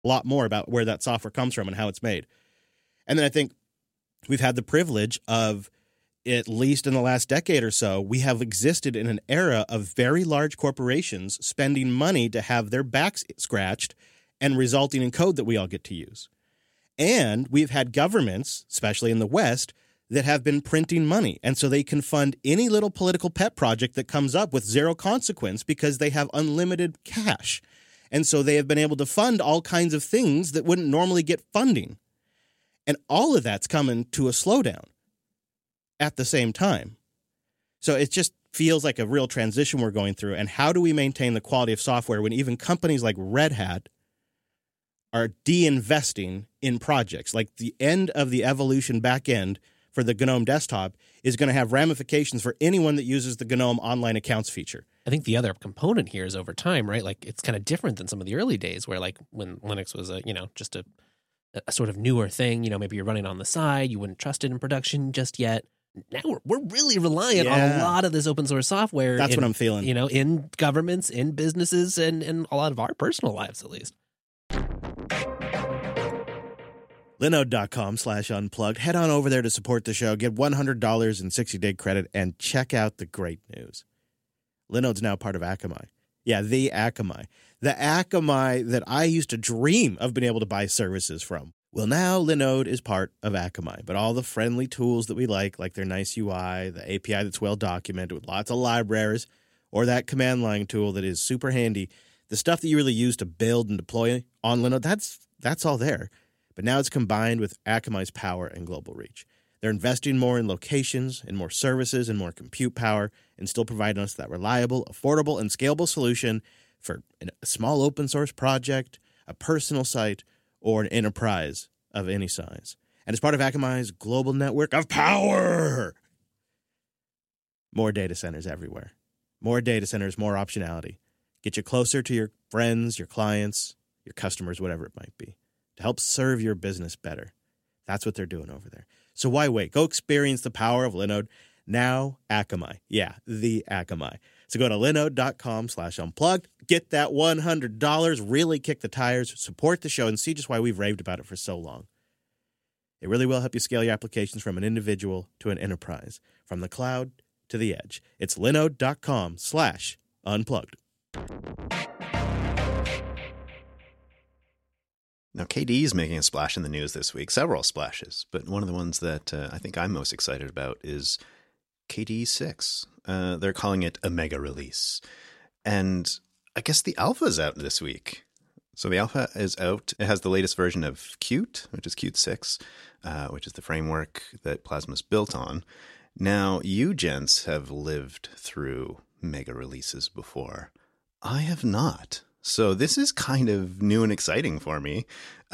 a lot more about where that software comes from and how it's made. And then I think we've had the privilege of, at least in the last decade or so, we have existed in an era of very large corporations spending money to have their backs scratched and resulting in code that we all get to use. And we've had governments, especially in the West, that have been printing money. And so they can fund any little political pet project that comes up with zero consequence because they have unlimited cash. And so they have been able to fund all kinds of things that wouldn't normally get funding. And all of that's coming to a slowdown at the same time. So it just feels like a real transition we're going through. And how do we maintain the quality of software when even companies like Red Hat are de-investing in projects? Like the end of the evolution back end for the GNOME desktop is going to have ramifications for anyone that uses the GNOME online accounts feature. I think the other component here is over time, right? Like it's kind of different than some of the early days where like when Linux was just a sort of newer thing, maybe you're running on the side, you wouldn't trust it in production just yet. Now we're really reliant on a lot of this open source software. That's what I'm feeling. In governments, in businesses, and a lot of our personal lives, at least. Linode.com/unplugged. Head on over there to support the show. Get $100 in 60-day credit and check out the great news. Linode's now part of Akamai. Yeah, the Akamai. The Akamai that I used to dream of being able to buy services from. Well, now Linode is part of Akamai, but all the friendly tools that we like their nice UI, the API that's well documented with lots of libraries, or that command line tool that is super handy, the stuff that you really use to build and deploy on Linode, that's all there. But now it's combined with Akamai's power and global reach. They're investing more in locations, in more services, and more compute power, and still providing us that reliable, affordable, and scalable solution for a small open source project, a personal site, or an enterprise of any size. And as part of Akamai's global network of power, more data centers everywhere. More data centers, more optionality. Get you closer to your friends, your clients, your customers, whatever it might be, to help serve your business better. That's what they're doing over there. So why wait? Go experience the power of Linode. Now Akamai. Yeah, the Akamai. So go to linode.com/unplugged. Get that $100. Really kick the tires. Support the show and see just why we've raved about it for so long. It really will help you scale your applications from an individual to an enterprise, from the cloud to the edge. It's linode.com/unplugged. Now, KDE is making a splash in the news this week, several splashes, but one of the ones that I think I'm most excited about is KDE 6. They're calling it a mega release. And I guess the alpha is out this week. So the alpha is out. It has the latest version of Qt, which is Qt 6, which is the framework that Plasma's built on. Now, you gents have lived through mega releases before. I have not. So this is kind of new and exciting for me.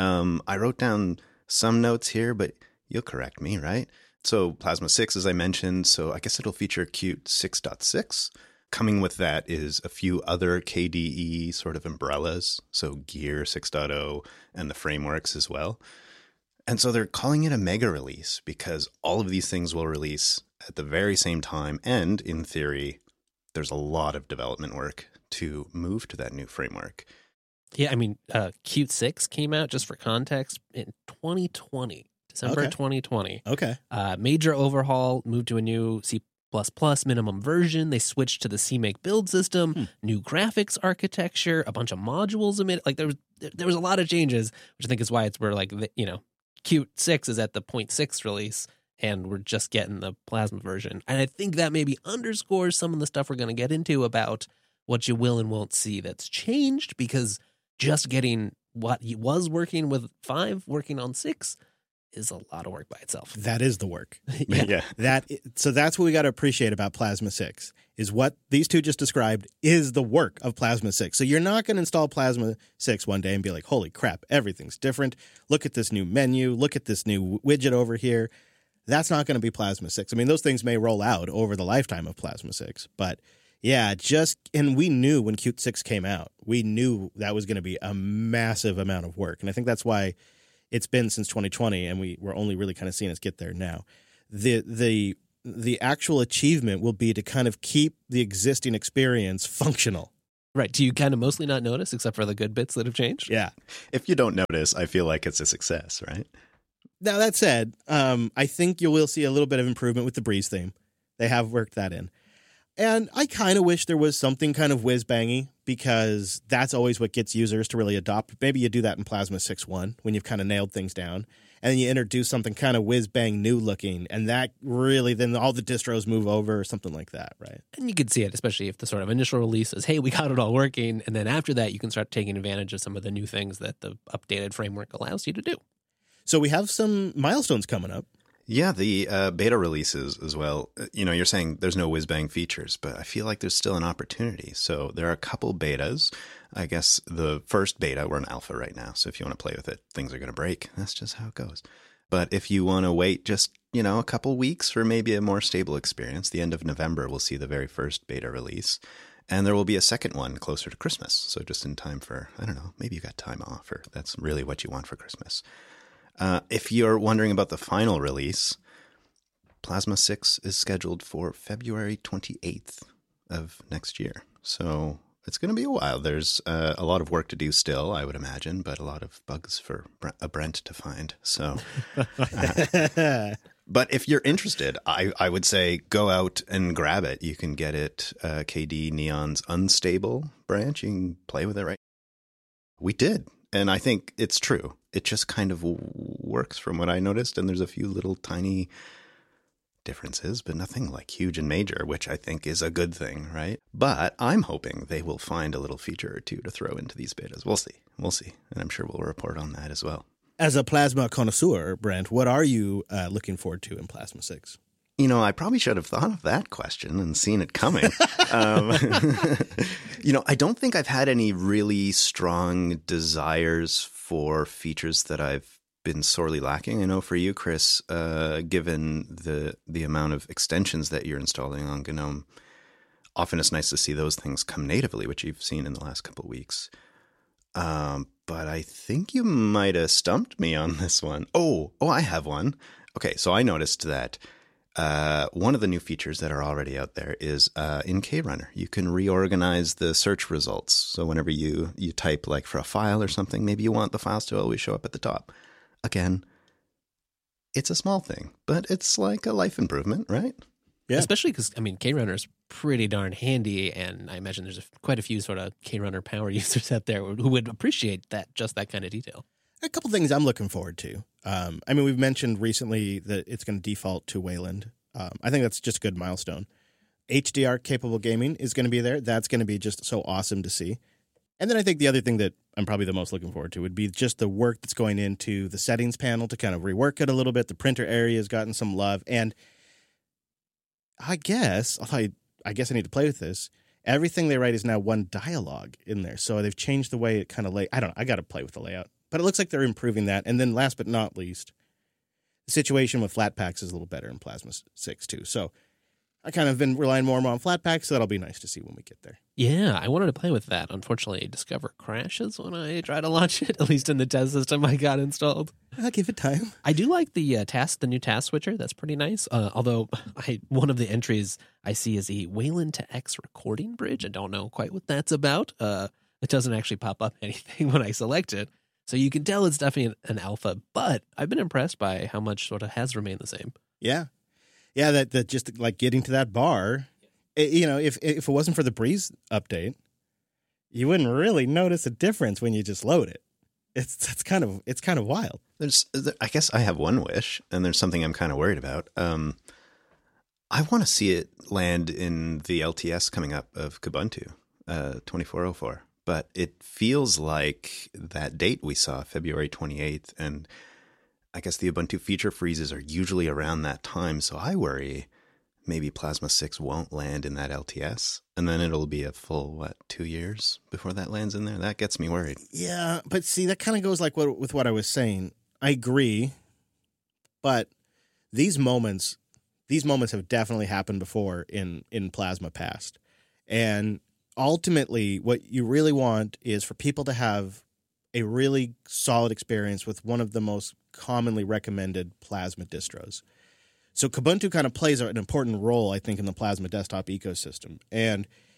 I wrote down some notes here, but you'll correct me, right? So Plasma 6, as I mentioned, so I guess it'll feature Qt 6.6. Coming with that is a few other KDE sort of umbrellas, so Gear 6.0 and the frameworks as well. And so they're calling it a mega release because all of these things will release at the very same time. And in theory, there's a lot of development work to move to that new framework. Yeah, I mean, Qt 6 came out, just for context, in 2020, December 2020. Okay. Major overhaul, moved to a new C++ minimum version. They switched to the CMake build system, new graphics architecture, a bunch of modules omitted. Like there was a lot of changes, which I think is why we're like, Qt 6 is at the 0.6 release, and we're just getting the Plasma version. And I think that maybe underscores some of the stuff we're going to get into about what you will and won't see that's changed, because just getting what was working with 5 working on 6 is a lot of work by itself. That is the work. Yeah. So that's what we got to appreciate about Plasma 6, is what these two just described is the work of Plasma 6. So you're not going to install Plasma 6 one day and be like, holy crap, everything's different. Look at this new menu. Look at this new widget over here. That's not going to be Plasma 6. I mean, those things may roll out over the lifetime of Plasma 6, but yeah, and we knew when Qt 6 came out, we knew that was going to be a massive amount of work. And I think that's why it's been since 2020, and we're only really kind of seeing us get there now. The actual achievement will be to kind of keep the existing experience functional. Right. Do you kind of mostly not notice except for the good bits that have changed? Yeah. If you don't notice, I feel like it's a success, right? Now, that said, I think you will see a little bit of improvement with the Breeze theme. They have worked that in. And I kind of wish there was something kind of whiz-bangy, because that's always what gets users to really adopt. Maybe you do that in Plasma 6.1 when you've kind of nailed things down. And then you introduce something kind of whiz-bang new looking. And that really, then all the distros move over or something like that, right? And you could see it, especially if the sort of initial release is, hey, we got it all working. And then after that, you can start taking advantage of some of the new things that the updated framework allows you to do. So we have some milestones coming up. Yeah, the beta releases as well. You're saying there's no whiz-bang features, but I feel like there's still an opportunity. So there are a couple betas. I guess the first beta, we're in alpha right now. So if you want to play with it, things are going to break. That's just how it goes. But if you want to wait just, a couple weeks for maybe a more stable experience, the end of November, we'll see the very first beta release. And there will be a second one closer to Christmas. So just in time for, I don't know, maybe you got time off, or that's really what you want for Christmas. If you're wondering about the final release, Plasma 6 is scheduled for February 28th of next year. So it's going to be a while. There's a lot of work to do still, I would imagine, but a lot of bugs for Brent to find. So, but if you're interested, I would say go out and grab it. You can get it, KD Neon's Unstable branch. You can play with it, right? We did. And I think it's true. It just kind of works from what I noticed. And there's a few little tiny differences, but nothing like huge and major, which I think is a good thing, right? But I'm hoping they will find a little feature or two to throw into these betas. We'll see. We'll see. And I'm sure we'll report on that as well. As a Plasma connoisseur, Brent, what are you looking forward to in Plasma 6? I probably should have thought of that question and seen it coming. I don't think I've had any really strong desires for features that I've been sorely lacking. I know for you, Chris, given the amount of extensions that you're installing on GNOME, often it's nice to see those things come natively, which you've seen in the last couple of weeks. But I think you might have stumped me on this one. Oh, I have one. Okay, so I noticed that one of the new features that are already out there is in KRunner. You can reorganize the search results. So whenever you type like for a file or something, maybe you want the files to always show up at the top. Again, it's a small thing, but it's like a life improvement, right? Yeah. Especially because, KRunner is pretty darn handy, and I imagine there's quite a few sort of KRunner power users out there who would appreciate that kind of detail. A couple things I'm looking forward to. We've mentioned recently that it's going to default to Wayland. I think that's just a good milestone. HDR-capable gaming is going to be there. That's going to be just so awesome to see. And then I think the other thing that I'm probably the most looking forward to would be just the work that's going into the settings panel to kind of rework it a little bit. The printer area has gotten some love. And I guess I need to play with this. Everything they write is now one dialogue in there. So they've changed the way it kind of I don't know. I got to play with the layout. But it looks like they're improving that. And then last but not least, the situation with Flatpaks is a little better in Plasma 6 too. So I kind of been relying more and more on Flatpaks, so that'll be nice to see when we get there. Yeah, I wanted to play with that. Unfortunately, Discover crashes when I try to launch it, at least in the test system I got installed. I'll give it time. I do like the new task switcher. That's pretty nice. Although one of the entries I see is a Wayland to X recording bridge. I don't know quite what that's about. It doesn't actually pop up anything when I select it. So you can tell it's definitely an alpha, but I've been impressed by how much sort of has remained the same. Yeah. Yeah, that just like getting to that bar, if it wasn't for the Breeze update, you wouldn't really notice a difference when you just load it. It's kind of wild. I guess I have one wish, and there's something I'm kind of worried about. I want to see it land in the LTS coming up of Kubuntu 2404. But it feels like that date we saw, February 28th, and I guess the Ubuntu feature freezes are usually around that time. So I worry maybe Plasma 6 won't land in that LTS, and then it'll be a full, 2 years before that lands in there? That gets me worried. Yeah, but see, that kind of goes like with what I was saying. I agree, but these moments have definitely happened before in Plasma past. And ultimately, what you really want is for people to have a really solid experience with one of the most commonly recommended Plasma distros. So Kubuntu kind of plays an important role, I think, in the Plasma desktop ecosystem. And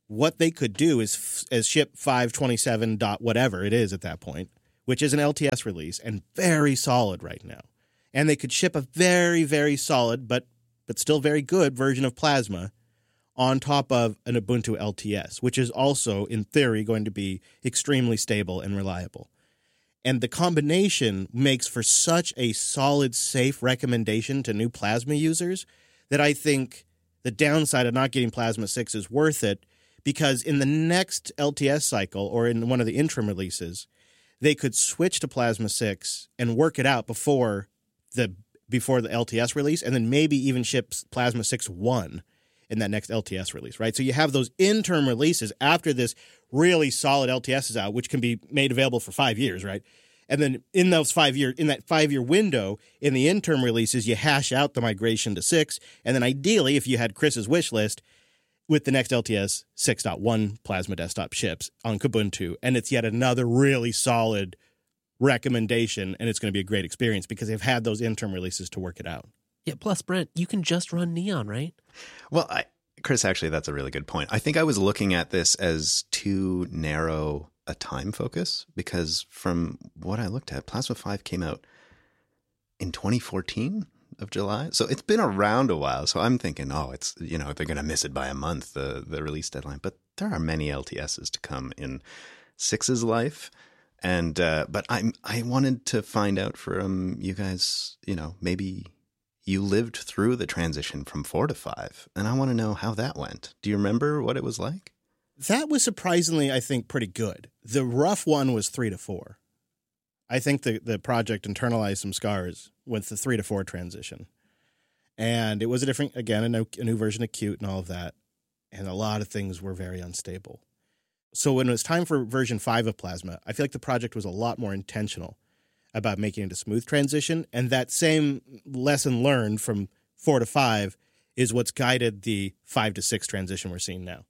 what they could do is ship 527 dot whatever it is at that point, which is an LTS release and very solid right now. And they could ship a very, very solid but still very good version of Plasma on top of an Ubuntu LTS, which is also, in theory, going to be extremely stable and reliable. And the combination makes for such a solid, safe recommendation to new Plasma users that I think the downside of not getting Plasma 6 is worth it, because in the next LTS cycle or in one of the interim releases, they could switch to Plasma 6 and work it out before the LTS release, and then maybe even ship Plasma 6.1 in that next LTS release, right? So you have those interim releases after this really solid LTS is out, which can be made available for 5 years, right? And then in that 5-year window, in the interim releases, you hash out the migration to 6, and then ideally, if you had Chris's wish list, with the next LTS 6.1 Plasma Desktop ships on Kubuntu, and it's yet another really solid recommendation, and it's going to be a great experience because they've had those interim releases to work it out. Yeah, plus, Brent, you can just run Neon, right? Well, Chris, actually, that's a really good point. I think I was looking at this as too narrow a time focus, because from what I looked at, Plasma 5 came out in 2014 of July. So it's been around a while. So I'm thinking, it's, they're going to miss it by a month, the release deadline. But there are many LTSs to come in 6's life. And but I wanted to find out from you guys, maybe you lived through the transition from 4 to 5, and I want to know how that went. Do you remember what it was like? That was surprisingly, I think, pretty good. The rough one was 3 to 4. I think the project internalized some scars with the 3 to 4 transition. And it was a new version of Qt and all of that. And a lot of things were very unstable. So when it was time for version 5 of Plasma, I feel like the project was a lot more intentional about making it a smooth transition. And that same lesson learned from 4 to 5 is what's guided the 5 to 6 transition we're seeing now.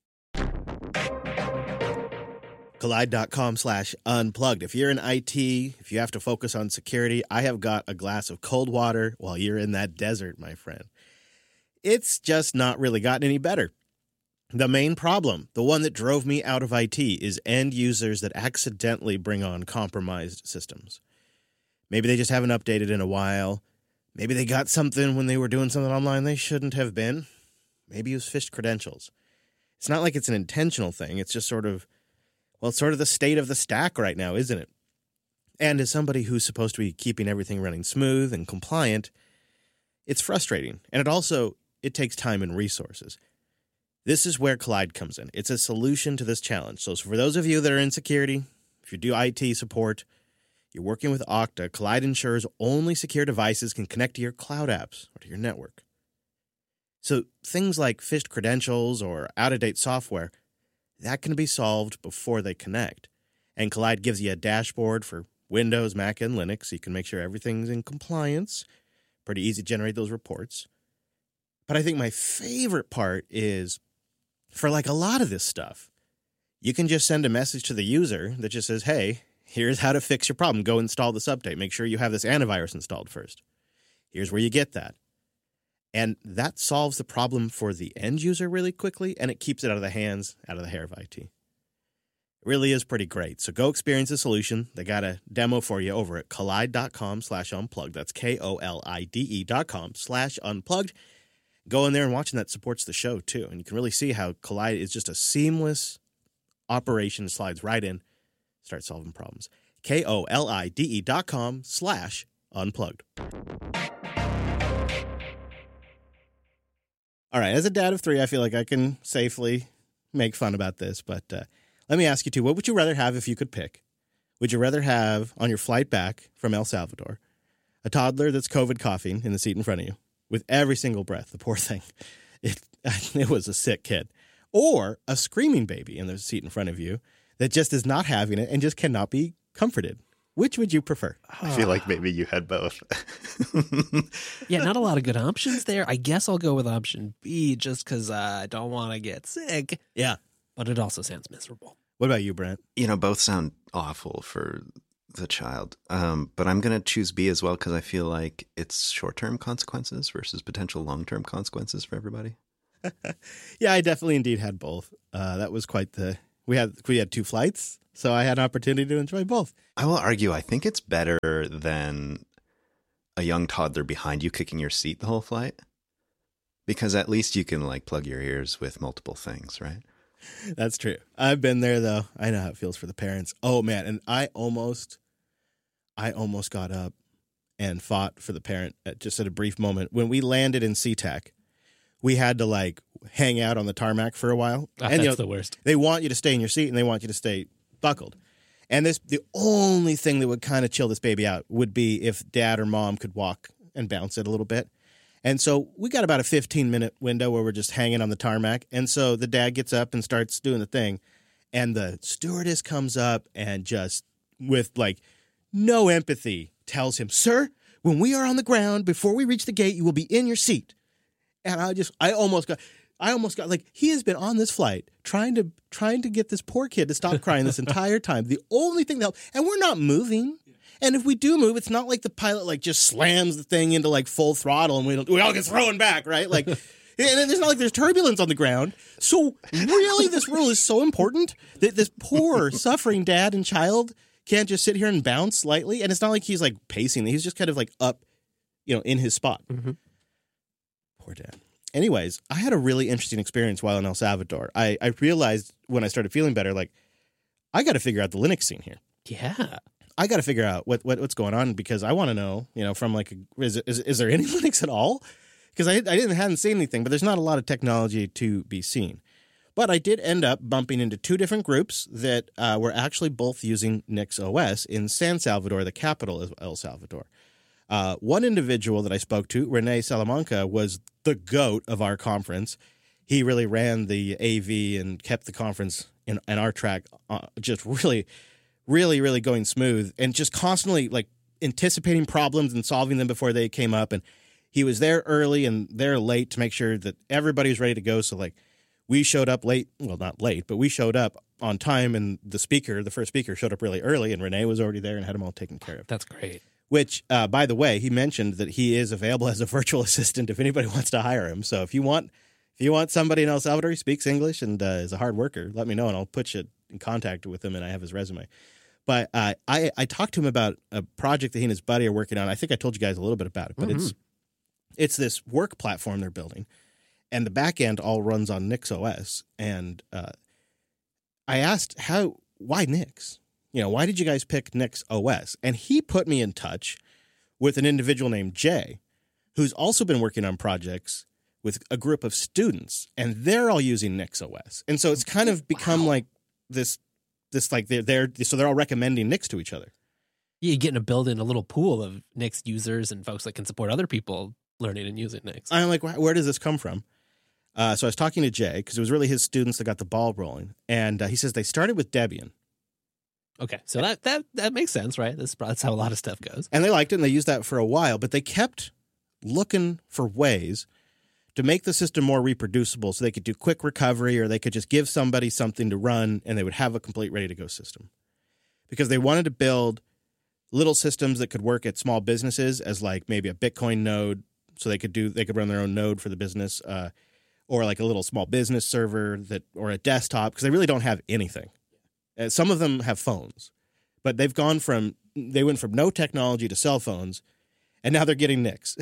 Kolide.com/unplugged. If you're in IT, if you have to focus on security, I have got a glass of cold water while you're in that desert, my friend. It's just not really gotten any better. The main problem, the one that drove me out of IT, is end users that accidentally bring on compromised systems. Maybe they just haven't updated in a while. Maybe they got something when they were doing something online they shouldn't have been. Maybe it was phished credentials. It's not like it's an intentional thing. It's just sort of the state of the stack right now, isn't it? And as somebody who's supposed to be keeping everything running smooth and compliant, it's frustrating. And it takes time and resources. This is where Kolide comes in. It's a solution to this challenge. So for those of you that are in security, if you do IT support, you're working with Okta, Kolide ensures only secure devices can connect to your cloud apps or to your network. So things like phished credentials or out-of-date software, that can be solved before they connect. And Kolide gives you a dashboard for Windows, Mac, and Linux, so you can make sure everything's in compliance. Pretty easy to generate those reports. But I think my favorite part is, for like a lot of this stuff, you can just send a message to the user that just says, hey, here's how to fix your problem. Go install this update. Make sure you have this antivirus installed first. Here's where you get that. And that solves the problem for the end user really quickly, and it keeps it out of the hands, out of the hair of IT. It really is pretty great. So go experience the solution. They got a demo for you over at kolide.com/unplugged. That's KOLIDE.com/unplugged. Go in there and watch, and that supports the show too. And you can really see how Kolide is just a seamless operation, slides right in, start solving problems. KOLIDE.com/unplugged. All right, as a dad of 3, I feel like I can safely make fun about this, but let me ask you two, what would you rather have if you could pick? Would you rather have, on your flight back from El Salvador, a toddler that's COVID coughing in the seat in front of you with every single breath, the poor thing, it was a sick kid, or a screaming baby in the seat in front of you that just is not having it and just cannot be comforted? Which would you prefer? I feel like maybe you had both. Yeah, not a lot of good options there. I guess I'll go with option B just because I don't want to get sick. Yeah. But it also sounds miserable. What about you, Brent? Both sound awful for the child. But I'm going to choose B as well because I feel like it's short-term consequences versus potential long-term consequences for everybody. Yeah, I definitely indeed had both. That was quite the. We had 2 flights, so I had an opportunity to enjoy both. I will argue, I think it's better than a young toddler behind you kicking your seat the whole flight. Because at least you can like plug your ears with multiple things, right? That's true. I've been there though. I know how it feels for the parents. Oh man, and I almost got up and fought for the parent at a brief moment. When we landed in SeaTac, we had to like hang out on the tarmac for a while. And That's the worst. They want you to stay in your seat and they want you to stay buckled. And the only thing that would kind of chill this baby out would be if dad or mom could walk and bounce it a little bit. And so we got about a 15-minute window where we're just hanging on the tarmac. And so the dad gets up and starts doing the thing. And the stewardess comes up and just with like no empathy tells him, "Sir, when we are on the ground, before we reach the gate, you will be in your seat." And I almost got like, he has been on this flight trying to get this poor kid to stop crying this entire time. The only thing that, and we're not moving. And if we do move, it's not like the pilot like just slams the thing into like full throttle and we all get thrown back, right? Like, and it's not like there's turbulence on the ground. So really, this rule is so important that this poor suffering dad and child can't just sit here and bounce slightly. And it's not like he's like pacing; he's just kind of like up, in his spot. Mm-hmm. Poor dad. Anyways, I had a really interesting experience while in El Salvador. I realized when I started feeling better, like I got to figure out the Linux scene here. Yeah. I got to figure out what's going on because I want to know, from like, is there any Linux at all? Because I hadn't seen anything, but there's not a lot of technology to be seen. But I did end up bumping into 2 different groups that were actually both using Nix OS in San Salvador, the capital of El Salvador. One individual that I spoke to, Rene Salamanca, was the GOAT of our conference. He really ran the AV and kept the conference in our track just really, really, really going smooth and just constantly like anticipating problems and solving them before they came up. And he was there early and there late to make sure that everybody was ready to go. So like we showed up late, well, not late, but we showed up on time. And the first speaker showed up really early and Renee was already there and had them all taken care of. That's great. Which, by the way, he mentioned that he is available as a virtual assistant if anybody wants to hire him. So if you want somebody in El Salvador who speaks English and is a hard worker, let me know and I'll put you in contact with him and I have his resume. But I talked to him about a project that he and his buddy are working on. I think I told you guys a little bit about it, but it's this work platform they're building, and the back end all runs on Nix OS. And I asked why Nix? Why did you guys pick Nix OS? And he put me in touch with an individual named Jay, who's also been working on projects with a group of students, and they're all using Nix OS. And so it's kind of become like this like they're all recommending Nix to each other. Yeah, you're getting to build in a little pool of Nix users and folks that can support other people learning and using Nix. I'm like, where does this come from? So I was talking to Jay because it was really his students that got the ball rolling, and he says they started with Debian. Okay, so that makes sense, right? That's how a lot of stuff goes. And they liked it, and they used that for a while, but they kept looking for ways to make the system more reproducible so they could do quick recovery or they could just give somebody something to run and they would have a complete ready-to-go system. Because they wanted to build little systems that could work at small businesses as like maybe a Bitcoin node so they could run their own node for the business or like a little small business server or a desktop because they really don't have anything. Some of them have phones, but they went from no technology to cell phones, and now they're getting Nix.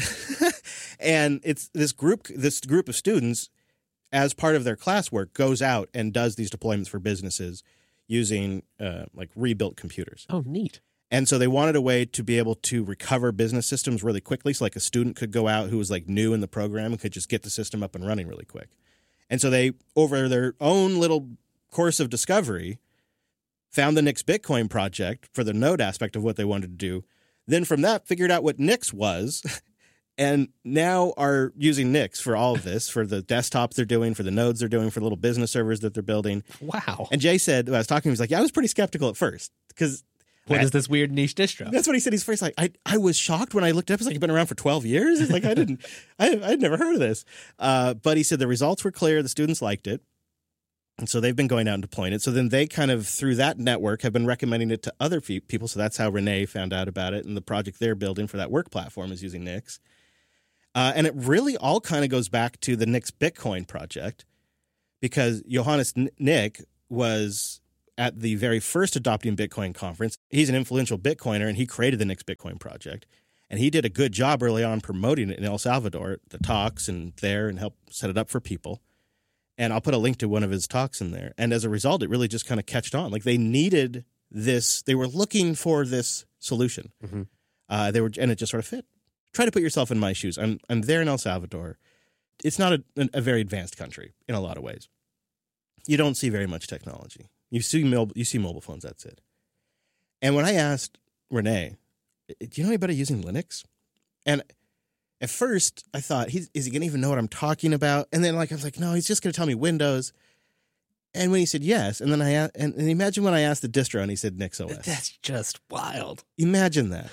And it's this group of students, as part of their classwork, goes out and does these deployments for businesses using like rebuilt computers. Oh, neat. And so they wanted a way to be able to recover business systems really quickly. So like a student could go out who was like new in the program and could just get the system up and running really quick. And so they, over their own little course of discovery, found the Nix Bitcoin project for the node aspect of what they wanted to do. Then from that, figured out what Nix was, and now are using Nix for all of this, for the desktops they're doing, for the nodes they're doing, for the little business servers that they're building. Wow. And Jay said, when I was talking to him, he's like, yeah, I was pretty skeptical at first, because what is this weird niche distro? That's what he said. He's first like, I was shocked when I looked it up. It's like, you've been around for 12 years? It's like, I'd never heard of this. But he said the results were clear. The students liked it. And so they've been going out and deploying it. So then they kind of, through that network, have been recommending it to other people. So that's how Renee found out about it. And the project they're building for that work platform is using Nix. And it really all kind of goes back to the Nix Bitcoin project, because Johannes Nick was at the very first Adopting Bitcoin conference. He's an influential Bitcoiner, and he created the Nix Bitcoin project. And he did a good job early on promoting it in El Salvador, the talks and there, and helped set it up for people. And I'll put a link to one of his talks in there. And as a result, it really just kind of catched on. Like, they needed this. They were looking for this solution. Mm-hmm. And it just sort of fit. Try to put yourself in my shoes. I'm there in El Salvador. It's not a very advanced country in a lot of ways. You don't see very much technology. You see mobile phones. That's it. And when I asked Renee, do you know anybody using Linux? And at first I thought, is he going to even know what I'm talking about? And then I was like, no, he's just going to tell me Windows. And when he said yes, and then and imagine when I asked the distro and he said Nix OS. That's just wild. Imagine that.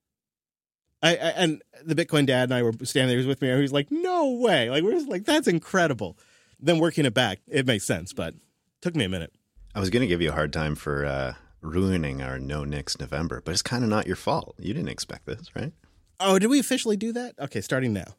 And the Bitcoin dad and I were standing there, he was with me, and he was like, no way. Like, we're just like, that's incredible. Then working it back, it makes sense, but it took me a minute. I was going to give you a hard time for ruining our No Nix November, but it's kind of not your fault. You didn't expect this, right? Oh, did we officially do that? Okay, starting now.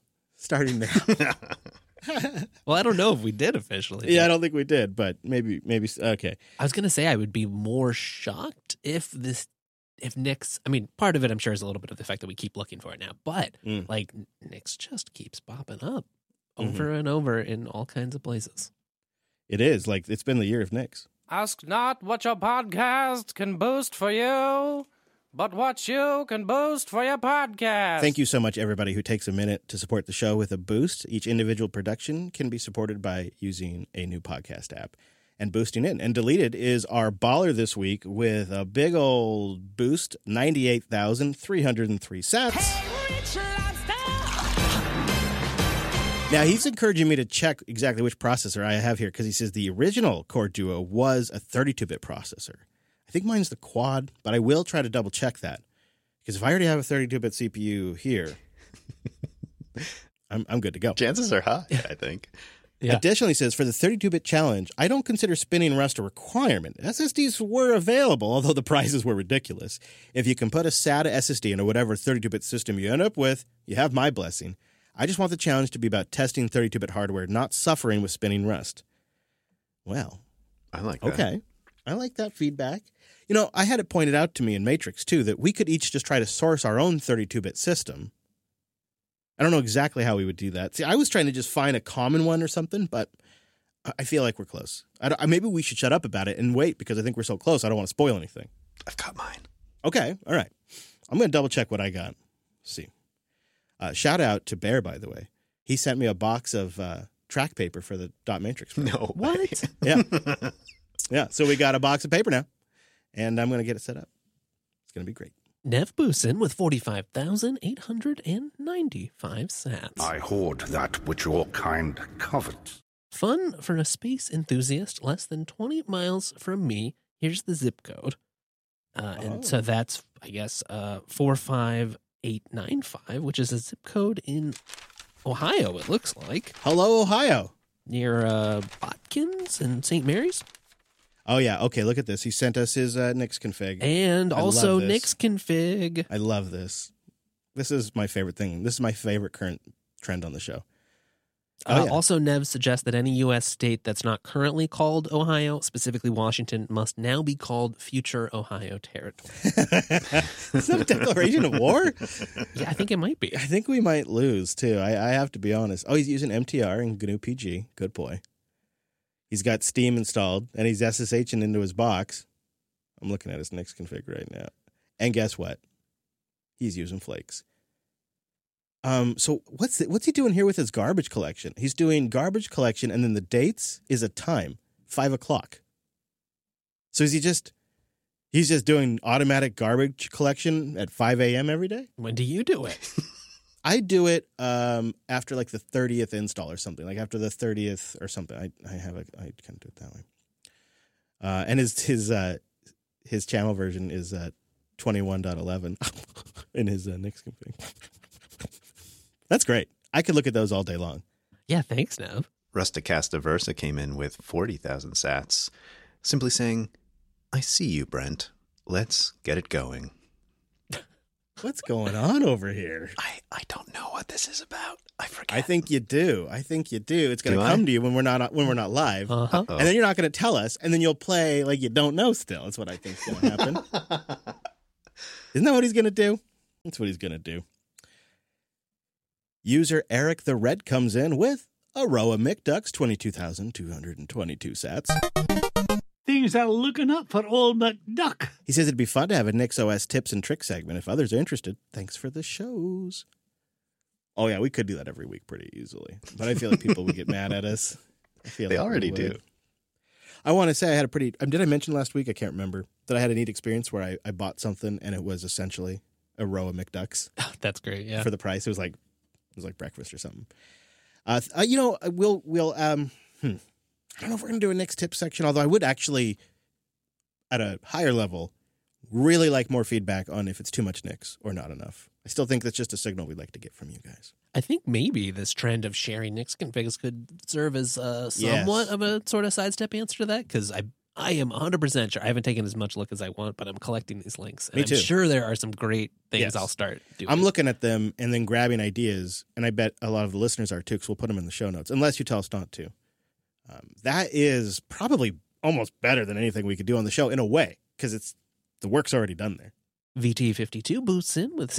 Well, I don't know if we did officially. Yeah, I don't think we did, but maybe. Okay. I was going to say I would be more shocked if Nix, I mean, part of it I'm sure is a little bit of the fact that we keep looking for it now, but like Nix just keeps popping up over and over in all kinds of places. It is. Like, it's been the year of Nix. Ask not what your podcast can boost for you, but what you can boost for your podcast. Thank you so much, everybody who takes a minute to support the show with a boost. Each individual production can be supported by using a new podcast app and boosting it. And Deleted is our baller this week with a big old boost, 98,303 sats. Now, he's encouraging me to check exactly which processor I have here, because he says the original Core Duo was a 32-bit processor. I think mine's the Quad, but I will try to double-check that, because if I already have a 32-bit CPU here, I'm good to go. Chances are high, I think. Yeah. Additionally, he says, for the 32-bit challenge, I don't consider spinning Rust a requirement. SSDs were available, although the prices were ridiculous. If you can put a SATA SSD into whatever 32-bit system you end up with, you have my blessing. I just want the challenge to be about testing 32-bit hardware, not suffering with spinning Rust. Well, I like that. Okay. I like that feedback. You know, I had it pointed out to me in Matrix, too, that we could each just try to source our own 32-bit system. I don't know exactly how we would do that. See, I was trying to just find a common one or something, but I feel like we're close. Maybe we should shut up about it and wait, because I think we're so close. I don't want to spoil anything. I've got mine. Okay. All right. I'm going to double check what I got. Let's see. Shout out to Bear, by the way. He sent me a box of track paper for the dot matrix. No. What? Yeah. Yeah. So we got a box of paper now, and I'm going to get it set up. It's going to be great. Nev Boosin with 45,895 sats. I hoard that which your kind covet. Fun for a space enthusiast less than 20 miles from me. Here's the zip code. And so that's, I guess, 45895, which is a zip code in Ohio, it looks like. Hello, Ohio. Near Botkins and St. Mary's. Oh, yeah. Okay, look at this. He sent us his Nix config. And I also love this. Nix config. I love this. This is my favorite thing. This is my favorite current trend on the show. Oh, yeah. Also, Nev suggests that any U.S. state that's not currently called Ohio, specifically Washington, must now be called future Ohio territory. Is that a declaration of war? Yeah, I think it might be. I think we might lose, too. I have to be honest. Oh, he's using MTR and GNU PG. Good boy. He's got Steam installed, and he's SSHing into his box. I'm looking at his Nix config right now. And guess what? He's using Flakes. So what's he doing here with his garbage collection? He's doing garbage collection, and then the dates is a time, 5:00. So he's just doing automatic garbage collection at 5 a.m. every day? When do you do it? I do it after like the 30th install or something, like after the 30th or something. I kind of do it that way. And his channel version is 21.11 in his Nix config. That's great. I could look at those all day long. Yeah, thanks, Nev. Rusticasta Versa came in with 40,000 sats, simply saying, I see you, Brent. Let's get it going. What's going on over here? I don't know what this is about. I forget. I think you do. It's going to Do come I? to you when we're not live. Uh-huh. And then you're not going to tell us, and then you'll play like you don't know still. That's what I think's going to happen. Isn't that what he's going to do? That's what he's going to do. User Eric the Red comes in with a row of McDucks, 22,222 sats. Things are looking up for old McDuck. He says it'd be fun to have a Nick's OS tips and tricks segment if others are interested. Thanks for the shows. Oh, yeah, we could do that every week pretty easily. But I feel like people would get mad at us. They already do. I want to say I had a pretty... did I mention last week? I can't remember. That I had a neat experience where I bought something and it was essentially a row of McDucks That's great. Yeah. for the price. It was like breakfast or something. We'll I don't know if we're going to do a Nick's tip section, although I would actually, at a higher level, really like more feedback on if it's too much Nick's or not enough. I still think that's just a signal we'd like to get from you guys. I think maybe this trend of sharing Nick's configs could serve as somewhat of a sort of sidestep answer to that, because I am 100% sure. I haven't taken as much look as I want, but I'm collecting these links. And Me too. I'm sure there are some great things Yes. I'll start doing. I'm looking at them and then grabbing ideas, and I bet a lot of the listeners are too, because we'll put them in the show notes, unless you tell us not to. That is probably almost better than anything we could do on the show in a way, because the work's already done there. VT52 boosts in with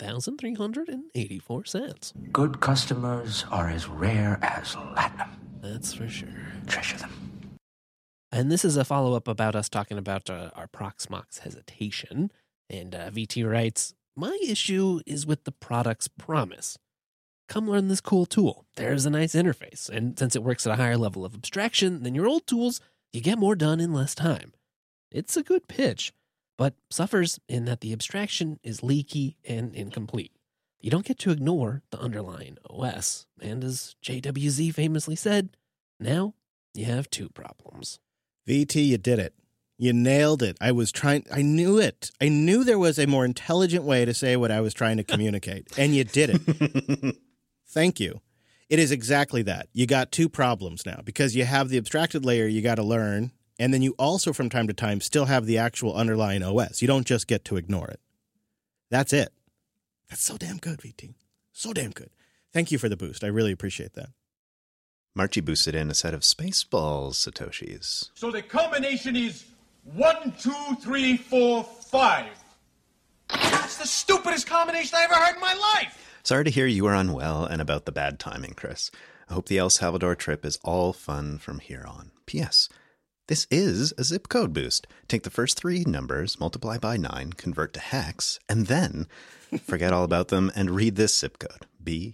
16,384 cents. Good customers are as rare as latinum. That's for sure. Treasure them. And this is a follow-up about us talking about our Proxmox hesitation. And VT writes, my issue is with the product's promise. Come learn this cool tool. There's a nice interface. And since it works at a higher level of abstraction than your old tools, you get more done in less time. It's a good pitch, but suffers in that the abstraction is leaky and incomplete. You don't get to ignore the underlying OS. And as JWZ famously said, now you have two problems. VT, you did it. You nailed it. I knew it. I knew there was a more intelligent way to say what I was trying to communicate, and you did it. Thank you. It is exactly that. You got two problems now, because you have the abstracted layer you got to learn, and then you also, from time to time, still have the actual underlying OS. You don't just get to ignore it. That's it. That's so damn good, VT. So damn good. Thank you for the boost. I really appreciate that. Marchie boosted in a set of Spaceballs Satoshis. So the combination is 1, 2, 3, 4, 5. That's the stupidest combination I ever heard in my life. Sorry to hear you are unwell and about the bad timing, Chris. I hope the El Salvador trip is all fun from here on. P.S. This is a zip code boost. Take the first three numbers, multiply by 9, convert to hex, and then forget all about them and read this zip code.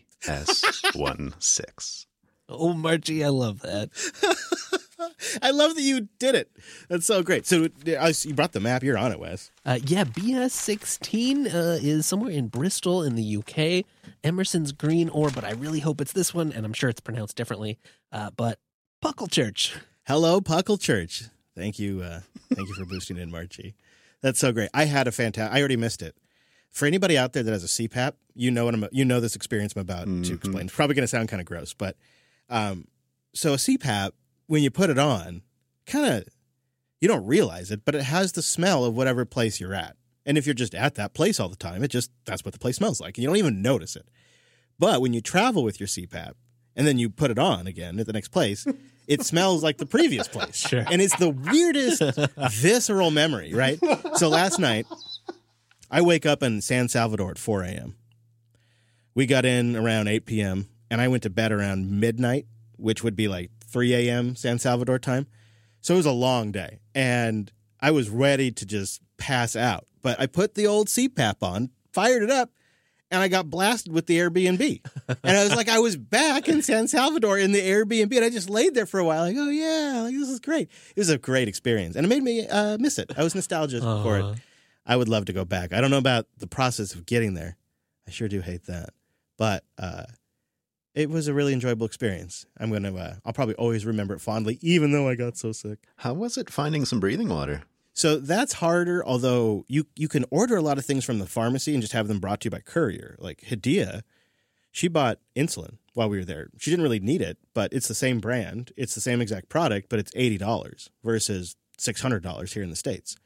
BS16. Oh, Margie, I love that. I love that you did it. That's so great. So you brought the map. You're on it, Wes. Yeah, BS16 is somewhere in Bristol in the UK. Emerson's Green Ore, but I really hope it's this one, and I'm sure it's pronounced differently. But Pucklechurch. Hello, Pucklechurch. Thank you. Thank you for boosting in, Marchie. That's so great. I had a fantastic. I already missed it. For anybody out there that has a CPAP, you know this experience I'm about to explain. It's probably going to sound kind of gross, but so a CPAP, when you put it on, you don't realize it, but it has the smell of whatever place you're at. And if you're just at that place all the time, that's what the place smells like. And you don't even notice it. But when you travel with your CPAP and then you put it on again at the next place, it smells like the previous place. Sure. And it's the weirdest visceral memory, right? So last night, I wake up in San Salvador at 4 a.m. We got in around 8 p.m., and I went to bed around midnight, which would be like 3 a.m. San Salvador time. So it was a long day, and I was ready to just pass out. But I put the old CPAP on, fired it up, and I got blasted with the Airbnb. And I was like, I was back in San Salvador in the Airbnb, and I just laid there for a while. Like, oh, yeah, like, this is great. It was a great experience, and it made me miss it. I was nostalgic for it. I would love to go back. I don't know about the process of getting there. I sure do hate that. But it was a really enjoyable experience. I'll probably always remember it fondly, even though I got so sick. How was it finding some breathing water? So that's harder, although you can order a lot of things from the pharmacy and just have them brought to you by courier. Like Hadia, she bought insulin while we were there. She didn't really need it, but it's the same brand. It's the same exact product, but it's $80 versus $600 here in the States.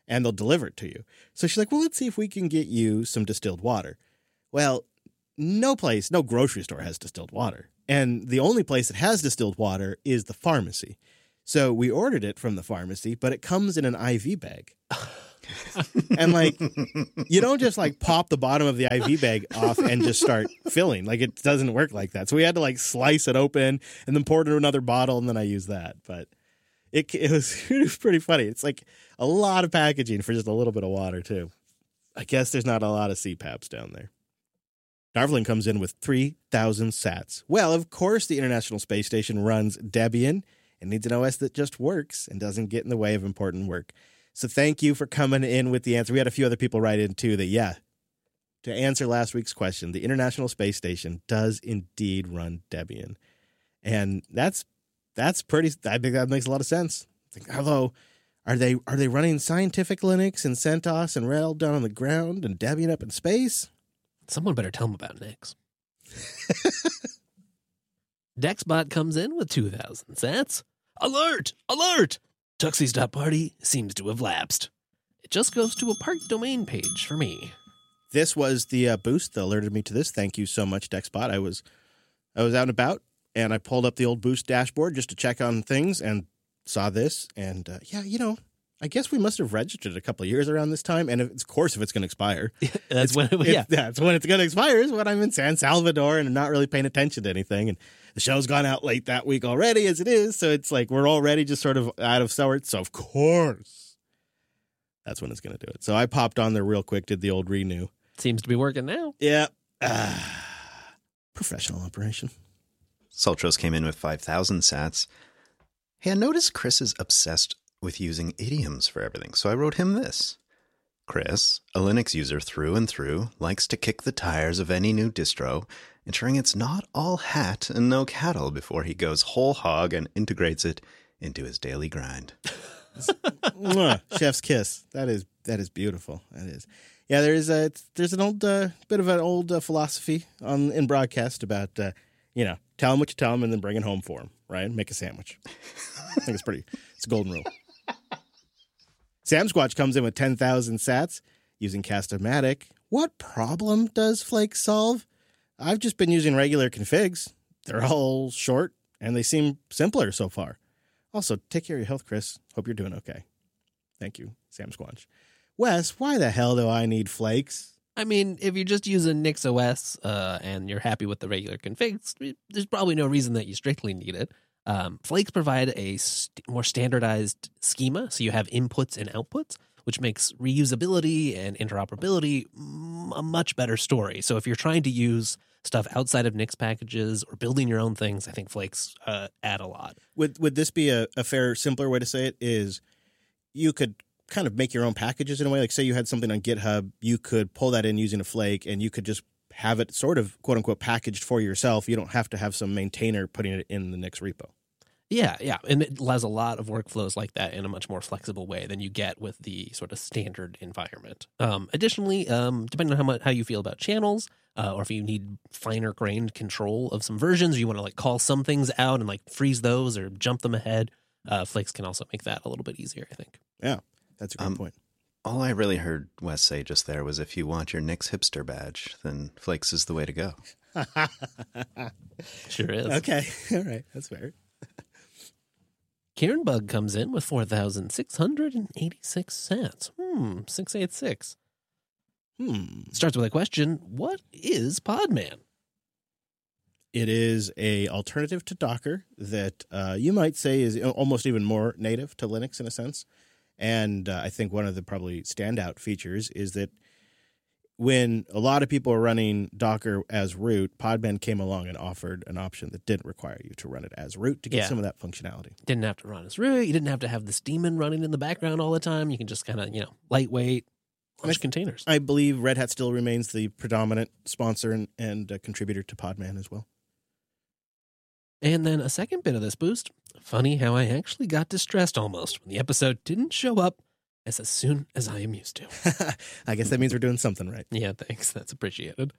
and they'll deliver it to you. So she's like, well, let's see if we can get you some distilled water. Well, no grocery store has distilled water. And the only place that has distilled water is the pharmacy. So we ordered it from the pharmacy, but it comes in an IV bag. And like, you don't just like pop the bottom of the IV bag off and just start filling. Like, it doesn't work like that. So we had to like slice it open and then pour it into another bottle, and then I used that. But it was pretty funny. It's like a lot of packaging for just a little bit of water too. I guess there's not a lot of CPAPs down there. Darvlin comes in with 3,000 sats. Well, of course, the International Space Station runs Debian and needs an OS that just works and doesn't get in the way of important work. So thank you for coming in with the answer. We had a few other people write in too that, to answer last week's question, the International Space Station does indeed run Debian. And that's pretty, I think that makes a lot of sense. Although, are they running Scientific Linux and CentOS and RHEL down on the ground and Debian up in space? Someone better tell them about Nix. Dexbot comes in with 2,000 sats. Alert! Alert! Tuxies.party seems to have lapsed. It just goes to a parked domain page for me. This was the boost that alerted me to this. Thank you so much, Dexbot. I was out and about, and I pulled up the old boost dashboard just to check on things and saw this. And I guess we must have registered a couple of years around this time. And of course, if it's going to expire, that's when it's going to expire is when I'm in San Salvador and I'm not really paying attention to anything. And the show's gone out late that week already as it is. So it's like we're already just sort of out of sorts. So of course, that's when it's going to do it. So I popped on there real quick, did the old renew. Seems to be working now. Yeah. Professional operation. Sultros came in with 5,000 sats. Hey, I noticed Chris is obsessed with using idioms for everything, so I wrote him this. Chris, a Linux user through and through, likes to kick the tires of any new distro, ensuring it's not all hat and no cattle before he goes whole hog and integrates it into his daily grind. Chef's kiss. That is beautiful. That is. Yeah, there's an old bit of an old philosophy in broadcast about tell him what you tell him and then bring it home for him, right? Make a sandwich. I think it's a golden rule. Sam Squatch comes in with 10,000 sats using Cast-O-Matic. What problem does Flake solve? I've just been using regular configs. They're all short and they seem simpler so far. Also, take care of your health, Chris. Hope you're doing okay. Thank you, Sam Squatch. Wes, why the hell do I need Flakes? I mean, if you're just using NixOS and you're happy with the regular configs, there's probably no reason that you strictly need it. Flakes provide a more standardized schema, so you have inputs and outputs, which makes reusability and interoperability a much better story. So if you're trying to use stuff outside of Nix packages or building your own things, I think Flakes add a lot. Would this be a fair, simpler way to say it? Is you could kind of make your own packages in a way. Like, say you had something on GitHub, you could pull that in using a Flake, and you could just have it sort of quote unquote packaged for yourself. You don't have to have some maintainer putting it in the Nix repo. Yeah. And it allows a lot of workflows like that in a much more flexible way than you get with the sort of standard environment. Additionally, depending on how you feel about channels, or if you need finer grained control of some versions, or you want to like call some things out and like freeze those or jump them ahead, Flakes can also make that a little bit easier, I think. Yeah, that's a great point. All I really heard Wes say just there was if you want your Nix hipster badge, then Flakes is the way to go. Sure is. Okay. All right. That's fair. Kieran Bug comes in with 4,686 sats. 686. Starts with a question. What is Podman? It is a alternative to Docker that you might say is almost even more native to Linux in a sense. And I think one of the probably standout features is that when a lot of people are running Docker as root, Podman came along and offered an option that didn't require you to run it as root to get some of that functionality. Didn't have to run as root. You didn't have to have this daemon running in the background all the time. You can just kind of, lightweight launch containers. I believe Red Hat still remains the predominant sponsor and contributor to Podman as well. And then a second bit of this boost. Funny how I actually got distressed almost when the episode didn't show up as soon as I am used to. I guess that means we're doing something right. Yeah, thanks. That's appreciated.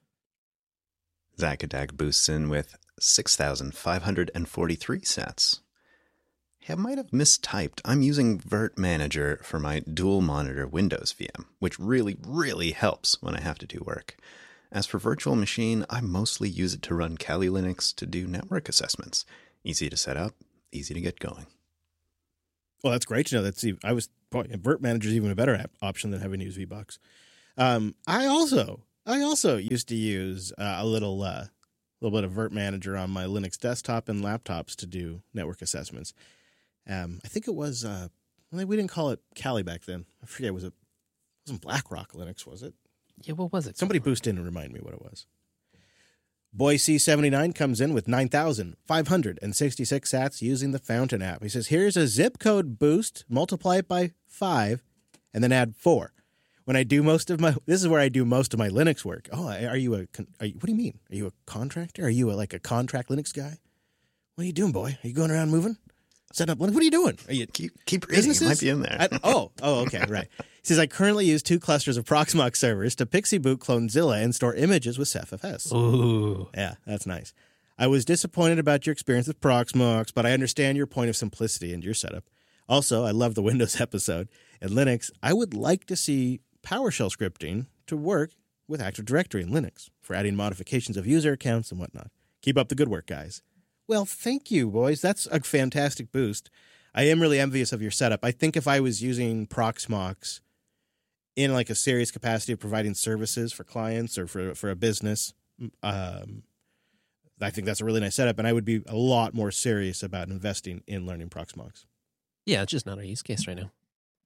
Zack Attack boosts in with 6,543 sats. I might have mistyped. I'm using Virt Manager for my dual monitor Windows VM, which really, really helps when I have to do work. As for virtual machine, I mostly use it to run Kali Linux to do network assessments. Easy to set up, easy to get going. Well, that's great to know. Virt Manager is even a better option than having to use VBox. I also used to use a little bit of Virt Manager on my Linux desktop and laptops to do network assessments. I think it was we didn't call it Kali back then. I forget. It wasn't BlackRock Linux, was it? Yeah, what was it? Somebody boost in and remind me what it was. Boise 79 comes in with 9,566 sats using the Fountain app. He says, here's a zip code boost, multiply it by 5, and then add 4. When I do this is where I do most of my Linux work. Oh, what do you mean? Are you a contractor? Are you like a contract Linux guy? What are you doing, boy? Are you going around moving? Setting up? What are you doing? Are you keep reading? It might be in there. Okay, right. He says, I currently use 2 clusters of Proxmox servers to Pixie boot Clonezilla and store images with CephFS. Ooh. Yeah, that's nice. I was disappointed about your experience with Proxmox, but I understand your point of simplicity and your setup. Also, I love the Windows episode. In Linux, I would like to see PowerShell scripting to work with Active Directory in Linux for adding modifications of user accounts and whatnot. Keep up the good work, guys. Well, thank you, boys. That's a fantastic boost. I am really envious of your setup. I think if I was using Proxmox in like a serious capacity of providing services for clients or for a business, I think that's a really nice setup, and I would be a lot more serious about investing in learning Proxmox. Yeah, it's just not our use case right now.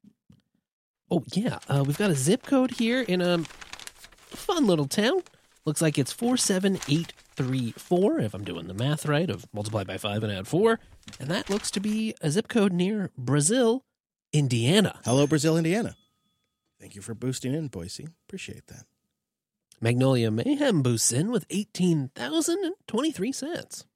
Oh, yeah. We've got a zip code here in a fun little town. Looks like it's 47834, if I'm doing the math right, of multiply by 5 and add 4. And that looks to be a zip code near Brazil, Indiana. Hello, Brazil, Indiana. Thank you for boosting in, Boise. Appreciate that. Magnolia Mayhem boosts in with 18,023 cents.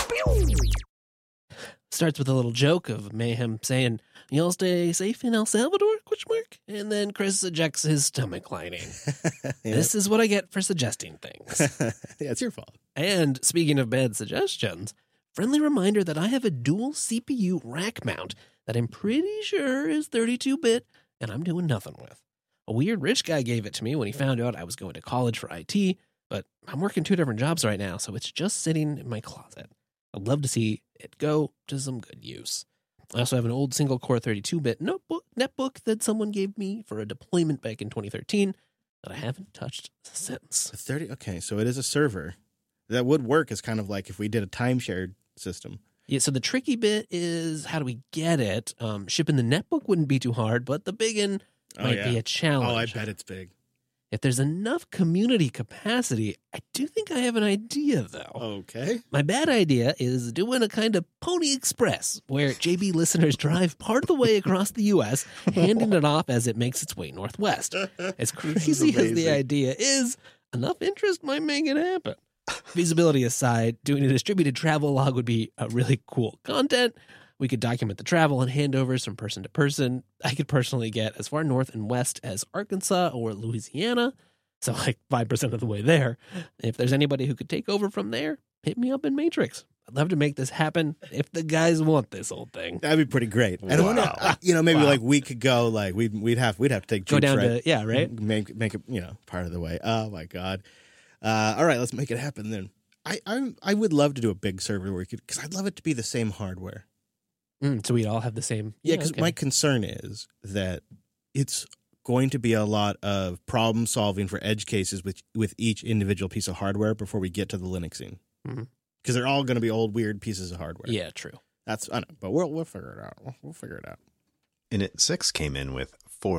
Starts with a little joke of Mayhem saying, "Y'all stay safe in El Salvador?" ? And then Chris ejects his stomach lining. This is what I get for suggesting things. Yeah, it's your fault. And speaking of bad suggestions, friendly reminder that I have a dual CPU rack mount that I'm pretty sure is 32-bit, and I'm doing nothing with. A weird rich guy gave it to me when he found out I was going to college for IT, but I'm working 2 different jobs right now, so it's just sitting in my closet. I'd love to see it go to some good use. I also have an old single-core 32-bit netbook that someone gave me for a deployment back in 2013 that I haven't touched since. Okay, so it is a server. That would work as kind of like if we did a time-shared system. Yeah, so the tricky bit is how do we get it? Shipping the netbook wouldn't be too hard, but the biggin might be a challenge. Oh, I bet it's big. If there's enough community capacity, I do think I have an idea, though. Okay. My bad idea is doing a kind of Pony Express, where JB listeners drive part of the way across the U.S., handing it off as it makes its way northwest. As crazy as the idea is, enough interest might make it happen. Feasibility aside, doing a distributed travel log would be a really cool content. We could document the travel and handovers from person to person. I could personally get as far north and west as Arkansas or Louisiana, so like 5% of the way there. If there's anybody who could take over from there, hit me up in Matrix. I'd love to make this happen if the guys want this old thing. That'd be pretty great. I don't know. Maybe like we could go like we'd have to take go down right? to right. Make it part of the way. Oh my god. All right, let's make it happen then. I would love to do a big server where because I'd love it to be the same hardware. So we'd all have the same. Yeah, because my concern is that it's going to be a lot of problem solving for edge cases with each individual piece of hardware before we get to the Linuxing. Because they're all going to be old weird pieces of hardware. Yeah, true. I know, but we'll figure it out. We'll figure it out. Init 6 came in with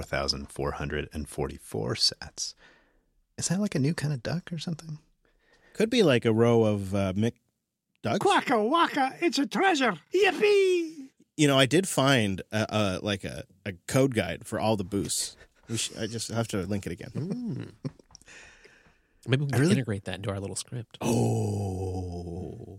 4,444 sats. Is that like a new kind of duck or something? Could be like a row of Mick ducks. Quacka waka, it's a treasure. Yippee! I did find a code guide for all the boosts. I just have to link it again. Maybe we can integrate that into our little script. Oh.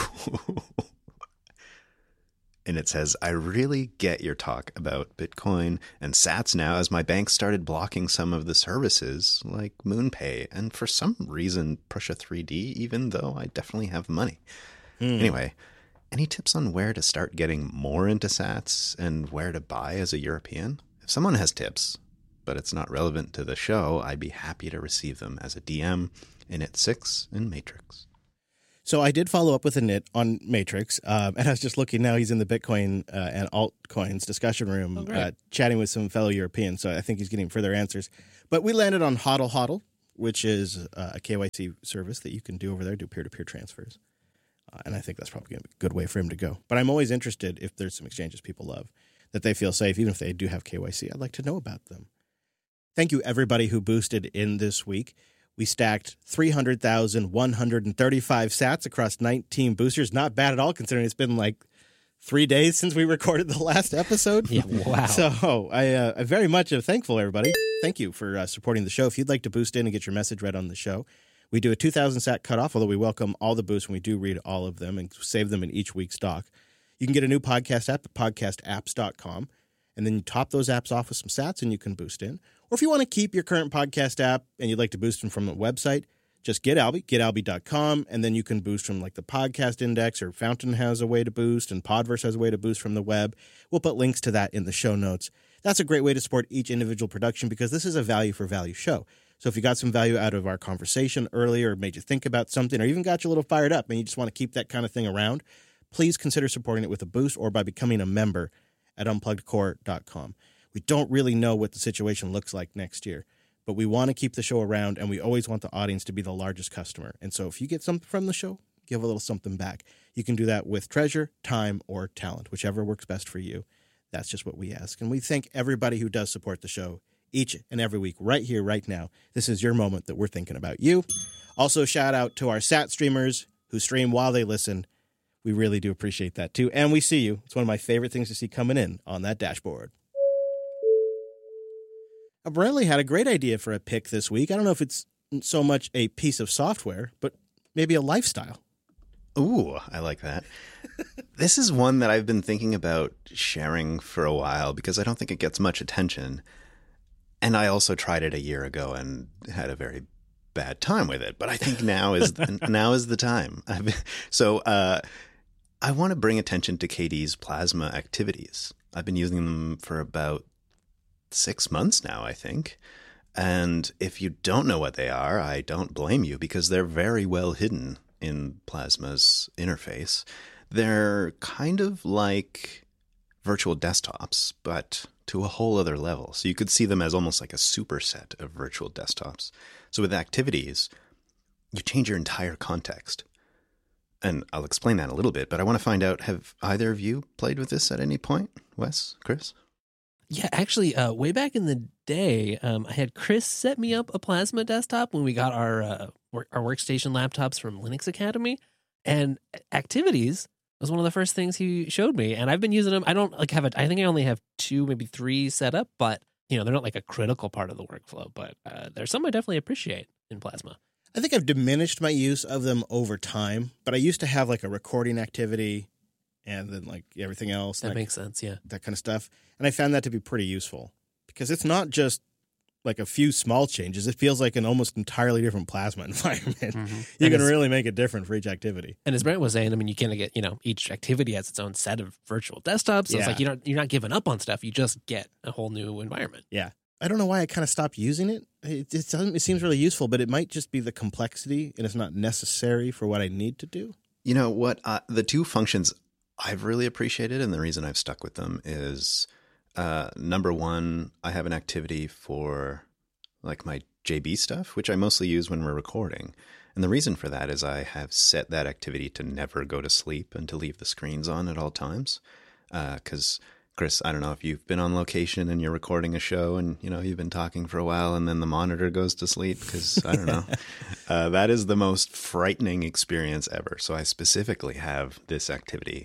And it says, I really get your talk about Bitcoin and sats now as my bank started blocking some of the services like MoonPay and for some reason Pusha 3D, even though I definitely have the money. Anyway, Any tips on where to start getting more into sats and where to buy as a European? If someone has tips, but it's not relevant to the show, I'd be happy to receive them as a DM in It6 and Matrix. So I did follow up with a Nit on Matrix, and I was just looking now. He's in the Bitcoin and altcoins discussion room, chatting with some fellow Europeans. So I think he's getting further answers. But we landed on HODL HODL, which is a KYC service that you can do over there, do peer-to-peer transfers. And I think that's probably a good way for him to go. But I'm always interested if there's some exchanges people love, that they feel safe, even if they do have KYC. I'd like to know about them. Thank you, everybody who boosted in this week. We stacked 300,135 sats across 19 boosters. Not bad at all, considering it's been like 3 days since we recorded the last episode. Yeah, wow. So I very much am thankful, everybody. Thank you for supporting the show. If you'd like to boost in and get your message read on the show, we do a 2,000 sat cutoff, although we welcome all the boosts, and we do read all of them and save them in each week's stock. You can get a new podcast app at podcastapps.com, and then you top those apps off with some sats, and you can boost in. Or if you want to keep your current podcast app and you'd like to boost them from the website, just getalby.com, and then you can boost from like the podcast index, or Fountain has a way to boost, and Podverse has a way to boost from the web. We'll put links to that in the show notes. That's a great way to support each individual production, because this is a value for value show. So if you got some value out of our conversation earlier, or made you think about something, or even got you a little fired up and you just want to keep that kind of thing around, please consider supporting it with a boost or by becoming a member at unpluggedcore.com. We don't really know what the situation looks like next year, but we want to keep the show around, and we always want the audience to be the largest customer. And so if you get something from the show, give a little something back. You can do that with treasure, time, or talent, whichever works best for you. That's just what we ask. And we thank everybody who does support the show each and every week, right here, right now. This is your moment that we're thinking about you. Also, shout out to our sat streamers who stream while they listen. We really do appreciate that, too. And we see you. It's one of my favorite things to see coming in on that dashboard. Bradley had a great idea for a pick this week. I don't know if it's so much a piece of software, but maybe a lifestyle. Ooh, I like that. This is one that I've been thinking about sharing for a while because I don't think it gets much attention. And I also tried it a year ago and had a very bad time with it. But I think now is the time. So I want to bring attention to KD's Plasma activities. I've been using them for about 6 months now, I think. And if you don't know what they are, I don't blame you, because they're very well hidden in Plasma's interface. They're kind of like virtual desktops, but to a whole other level. So you could see them as almost like a superset of virtual desktops. So with activities, you change your entire context. And I'll explain that in a little bit, but I want to find out, have either of you played with this at any point? Wes, Chris? Yeah, actually, way back in the day, I had Chris set me up a Plasma desktop when we got our workstation laptops from Linux Academy, and Activities was one of the first things he showed me, and I've been using them. I don't like have I think I only have 2, maybe 3 set up, but they're not like a critical part of the workflow. But there's some I definitely appreciate in Plasma. I think I've diminished my use of them over time, but I used to have like a recording activity and then like everything else. That makes sense, yeah. That kind of stuff. And I found that to be pretty useful because it's not just like a few small changes. It feels like an almost entirely different Plasma environment. Mm-hmm. You can really make it different for each activity. And as Brent was saying, I mean, you can get, each activity has its own set of virtual desktops. So it's like you're not giving up on stuff. You just get a whole new environment. Yeah. I don't know why I kind of stopped using it. It seems really useful, but it might just be the complexity, and it's not necessary for what I need to do. You know what? The 2 functions I've really appreciated, and the reason I've stuck with them is, number one, I have an activity for like my JB stuff, which I mostly use when we're recording. And the reason for that is I have set that activity to never go to sleep and to leave the screens on at all times. Because Chris, I don't know if you've been on location and you're recording a show and, you've been talking for a while and then the monitor goes to sleep because, I don't know. That is the most frightening experience ever. So I specifically have this activity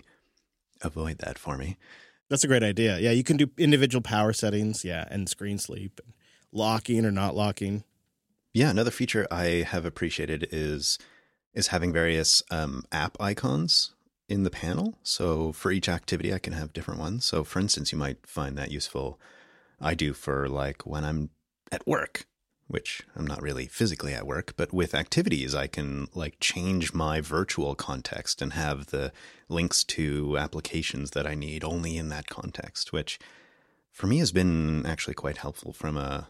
avoid that for me. That's a great idea. Yeah, you can do individual power settings, and screen sleep, and locking or not locking. Yeah, another feature I have appreciated is having various app icons in the panel. So for each activity, I can have different ones. So for instance, you might find that useful. I do for like when I'm at work. which I'm not really physically at work, but with activities, I can like change my virtual context and have the links to applications that I need only in that context, which for me has been actually quite helpful from a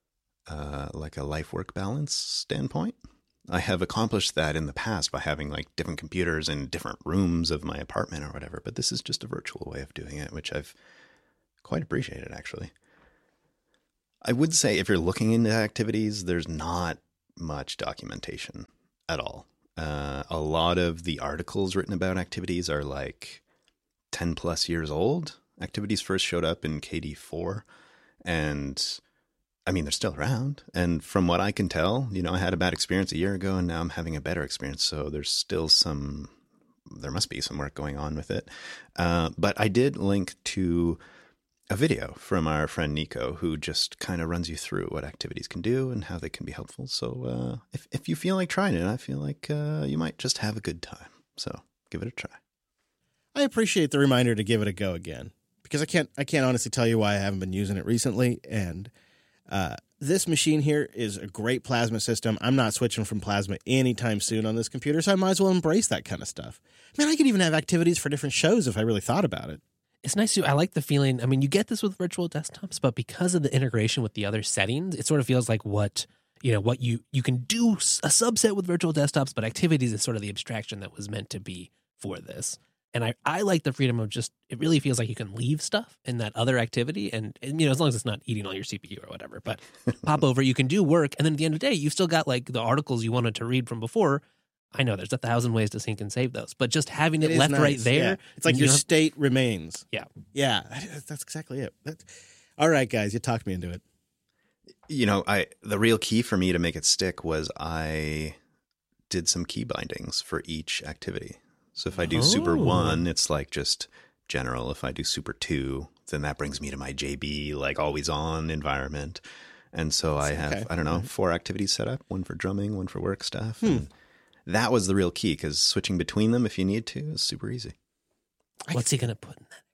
life-work balance standpoint. I have accomplished that in the past by having like different computers in different rooms of my apartment or whatever, but this is just a virtual way of doing it, which I've quite appreciated actually. I would say if you're looking into activities, there's not much documentation at all. A lot of the articles written about activities are like 10 plus years old. Activities first showed up in KD4, and I mean, they're still around. And from what I can tell, you know, I had a bad experience a year ago and now I'm having a better experience. So there's still there must be some work going on with it. But I did link to a video from our friend Nico, who just kind of runs you through what activities can do and how they can be helpful. So if you feel like trying it, I feel like you might just have a good time. So give it a try. I appreciate the reminder to give it a go again, because I can't honestly tell you why I haven't been using it recently. And this machine here is a great Plasma system. I'm not switching from Plasma anytime soon on this computer, so I might as well embrace that kind of stuff. Man, I could even have activities for different shows if I really thought about it. It's nice too. I like the feeling. I mean, you get this with virtual desktops, but because of the integration with the other settings, it sort of feels like what you can do a subset with virtual desktops, but activities is sort of the abstraction that was meant to be for this. And I like the freedom of just, it really feels like you can leave stuff in that other activity. And you know, as long as it's not eating all your CPU or whatever, but pop over, you can do work. And then at the end of the day, you've still got like the articles you wanted to read from before. I know there's 1,000 ways to sync and save those, but just having it left nice. right there. Yeah. It's like your state remains. Yeah. Yeah. That's exactly it. All right, guys, you talked me into it. You know, the real key for me to make it stick was I did some key bindings for each activity. So if I do Super 1, it's like just general. If I do Super 2, then that brings me to my JB, like always on environment. And so I have, I don't know, 4 activities set up, one for drumming, one for work stuff. And that was the real key, because switching between them if you need to is super easy. What's he going to put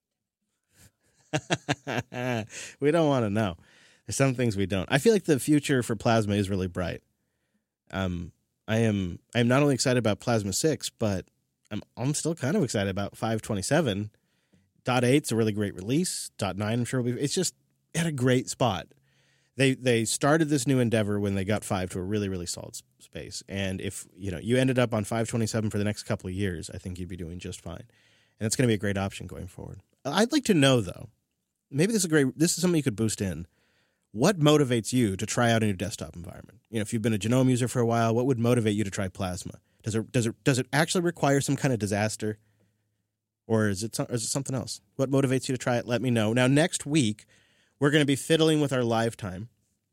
in that? We don't want to know. There's some things we don't. I feel like the future for Plasma is really bright. I am not only excited about Plasma 6, but I'm still kind of excited about 5.27. .8's a really great release. .9 I'm sure will be. It's just at a great spot. They started this new endeavor when they got 5 to a really, really solid space. And if you ended up on 5.27 for the next couple of years, I think you'd be doing just fine. And it's going to be a great option going forward. I'd like to know, though, maybe this is something you could boost in. What motivates you to try out a new desktop environment? You know, if you've been a GNOME user for a while, what would motivate you to try Plasma? Does it actually require some kind of disaster, or is it something else? What motivates you to try it? Let me know. Now, next week, we're going to be fiddling with our live time.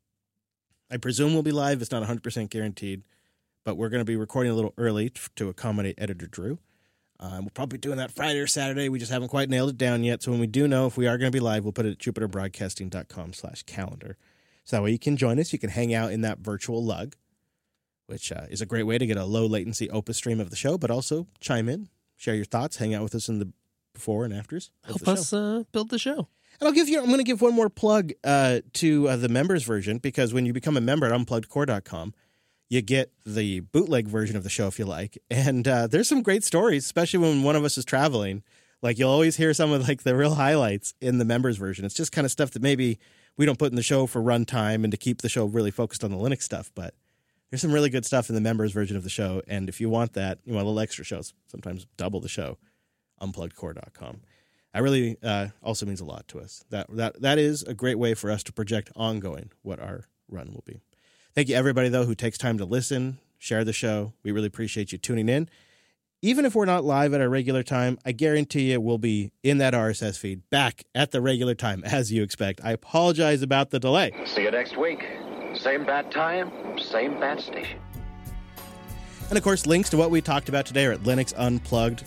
I presume we'll be live. It's not 100% guaranteed, but we're going to be recording a little early to accommodate Editor Drew. We'll probably be doing that Friday or Saturday. We just haven't quite nailed it down yet. So when we do know if we are going to be live, we'll put it at jupiterbroadcasting.com/calendar. So that way you can join us. You can hang out in that virtual lug, which is a great way to get a low latency Opus stream of the show, but also chime in, share your thoughts, hang out with us in the before and afters. Help us build the show. And I'm going to give one more plug to the members version, because when you become a member at unpluggedcore.com, you get the bootleg version of the show if you like. And there's some great stories, especially when one of us is traveling. Like, you'll always hear some of like the real highlights in the members version. It's just kind of stuff that maybe we don't put in the show for runtime and to keep the show really focused on the Linux stuff. But there's some really good stuff in the members version of the show. And if you want that, you want a little extra shows, sometimes double the show, unpluggedcore.com. That really also means a lot to us. That is a great way for us to project ongoing what our run will be. Thank you, everybody, though, who takes time to listen, share the show. We really appreciate you tuning in. Even if we're not live at our regular time, I guarantee you we'll be in that RSS feed back at the regular time, as you expect. I apologize about the delay. See you next week. Same bat time, same bat station. And, of course, links to what we talked about today are at Linux Unplugged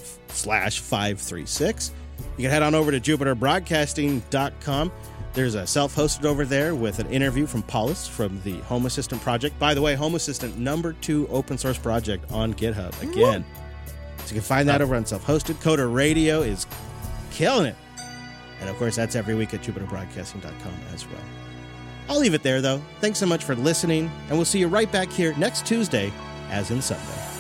/536. You can head on over to jupiterbroadcasting.com. There's a self-hosted over there with an interview from Paulus from the Home Assistant project. By the way, Home Assistant #2 open source project on GitHub again. So you can find that over on self-hosted. Coder Radio is killing it. And of course, that's every week at jupiterbroadcasting.com as well. I'll leave it there, though. Thanks so much for listening, and we'll see you right back here next Tuesday, as in Sunday.